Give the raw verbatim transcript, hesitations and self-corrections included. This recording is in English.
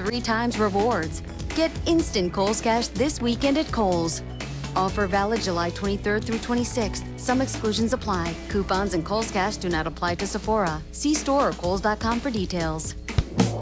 three times rewards. Get instant Kohl's Cash this weekend at Kohl's. Offer valid July twenty-third through twenty-sixth. Some exclusions apply. Coupons and Kohl's Cash do not apply to Sephora. See store or kohls dot com for details.